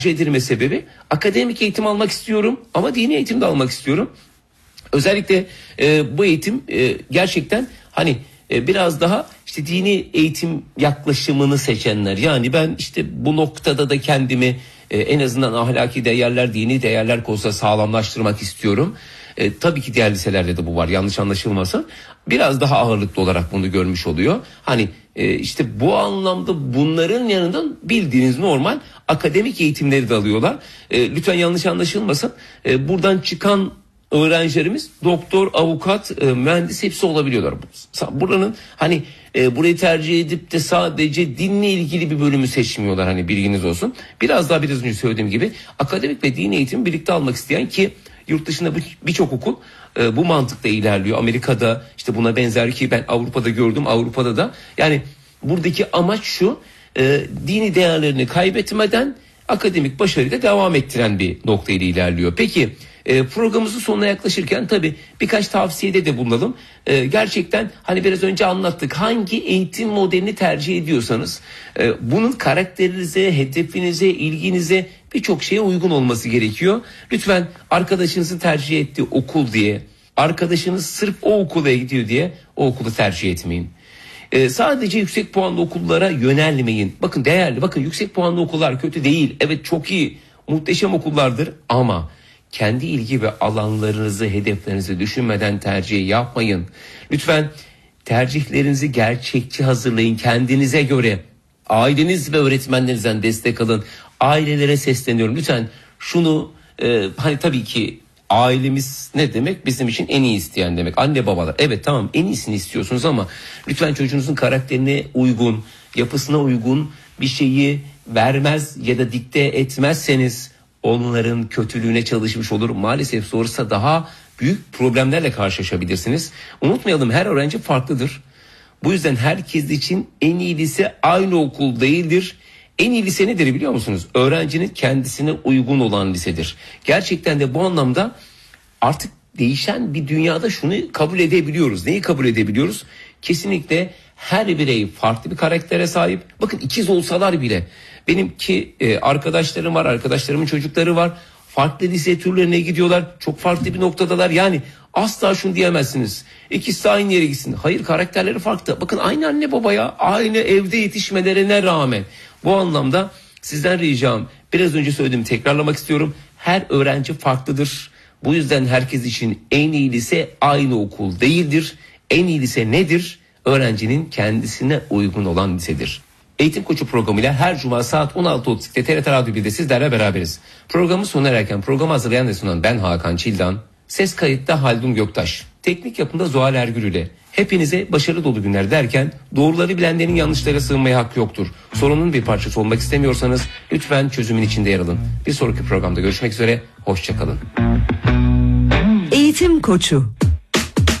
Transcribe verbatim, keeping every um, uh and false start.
edilme sebebi akademik eğitim almak istiyorum ama dini eğitim de almak istiyorum. Özellikle e, bu eğitim e, gerçekten hani e, biraz daha işte dini eğitim yaklaşımını seçenler. Yani ben işte bu noktada da kendimi e, en azından ahlaki değerler, dini değerler konusunda sağlamlaştırmak istiyorum. E, tabii ki diğer liselerde de bu var, yanlış anlaşılmasın. Biraz daha ağırlıklı olarak bunu görmüş oluyor. Hani e, işte bu anlamda bunların yanında bildiğiniz normal akademik eğitimleri de alıyorlar. E, lütfen yanlış anlaşılmasın. E, buradan çıkan öğrencilerimiz doktor, avukat, e, mühendis hepsi olabiliyorlar. Buranın hani e, burayı tercih edip de sadece dinle ilgili bir bölümü seçmiyorlar, hani bilginiz olsun. Biraz daha biraz önce söylediğim gibi akademik ve dini eğitimi birlikte almak isteyen, ki yurt dışında birçok okul e, bu mantıkla ilerliyor. Amerika'da işte buna benzer, ki ben Avrupa'da gördüm, Avrupa'da da. Yani buradaki amaç şu, e, dini değerlerini kaybetmeden akademik başarıyla devam ettiren bir noktayla ilerliyor. Peki e, programımızın sonuna yaklaşırken tabii birkaç tavsiyede de bulunalım. E, gerçekten hani biraz önce anlattık, hangi eğitim modelini tercih ediyorsanız e, bunun karakterinize, hedefinize, ilginize, birçok şeye uygun olması gerekiyor. Lütfen arkadaşınızın tercih ettiği okul diye, arkadaşınız sırf o okula gidiyor diye o okulu tercih etmeyin. Ee, sadece yüksek puanlı okullara yönelmeyin. Bakın değerli, bakın yüksek puanlı okullar kötü değil. Evet, çok iyi, muhteşem okullardır ama kendi ilgi ve alanlarınızı, hedeflerinizi düşünmeden tercih yapmayın. Lütfen tercihlerinizi gerçekçi hazırlayın, kendinize göre. Aileniz ve öğretmenlerinizden destek alın. Ailelere sesleniyorum. Lütfen şunu e, hani tabii ki ailemiz ne demek? Bizim için en iyi isteyen demek. Anne babalar. Evet, tamam, en iyisini istiyorsunuz ama lütfen çocuğunuzun karakterine uygun, yapısına uygun bir şeyi vermez ya da dikte etmezseniz onların kötülüğüne çalışmış olur. Maalesef sonrasında daha büyük problemlerle karşılaşabilirsiniz. Unutmayalım, her öğrenci farklıdır. Bu yüzden herkes için en iyi lise aynı okul değildir. En iyi lise nedir biliyor musunuz? Öğrencinin kendisine uygun olan lisedir. Gerçekten de bu anlamda artık değişen bir dünyada şunu kabul edebiliyoruz. Neyi kabul edebiliyoruz? Kesinlikle her birey farklı bir karaktere sahip. Bakın, ikiz olsalar bile, benimki e, arkadaşlarım var, arkadaşlarımın çocukları var. Farklı lise türlerine gidiyorlar. Çok farklı bir noktadalar. Yani asla şunu diyemezsiniz: İkisi de aynı yere gitsin. Hayır, karakterleri farklı. Bakın, aynı anne babaya, aynı evde yetişmelerine rağmen. Bu anlamda sizden ricam, biraz önce söylediğimi tekrarlamak istiyorum. Her öğrenci farklıdır. Bu yüzden herkes için en iyi lise aynı okul değildir. En iyi lise nedir? Öğrencinin kendisine uygun olan lisedir. Eğitim Koçu programıyla her cuma saat on altı otuz ikide T R T Radyo birde sizlerle beraberiz. Programı sona ererken programı hazırlayan ve sunan ben Hakan Çildan. Ses kayıtta Haldun Göktaş. Teknik yapımda Zuhal Ergül ile. Hepinize başarı dolu günler derken, doğruları bilenlerin yanlışlara sığınmaya hakkı yoktur. Sorunun bir parçası olmak istemiyorsanız lütfen çözümün içinde yer alın. Bir sonraki programda görüşmek üzere, hoşça kalın. Eğitim Koçu.